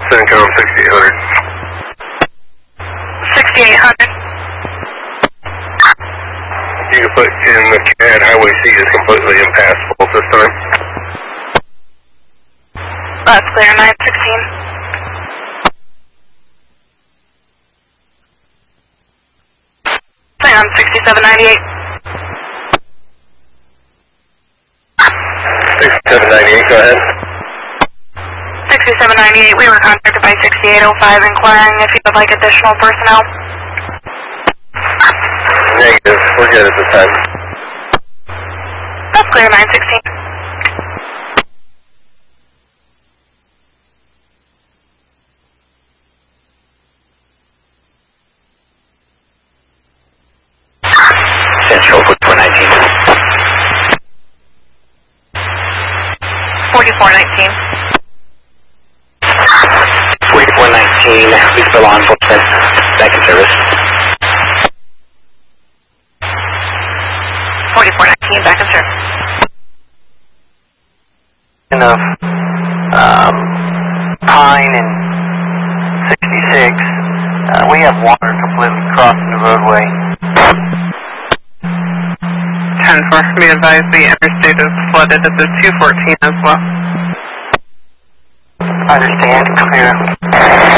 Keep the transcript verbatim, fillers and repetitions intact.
CENTCOM sixty-eight hundred. sixty-eight hundred. You can put in the C A D Highway C is completely impassable this time. That's clear, nine sixteen. CENTCOM sixty-seven ninety-eight. sixty-seven ninety-eight, go ahead. sixty-seven ninety-eight, we were contacted by sixty-eight oh five inquiring if you would like additional personnel. Negative, we're good at this time. That's clear, nine sixteen. Central, forty-four nineteen. forty-four nineteen. forty-four nineteen, please for law enforcement, back in service. forty-four nineteen, back in service. Of um, Pine and sixty-six, uh, we have water completely crossing the roadway. ten four, be advised the interstate is flooded. This is two fourteen as well. Understand, clear.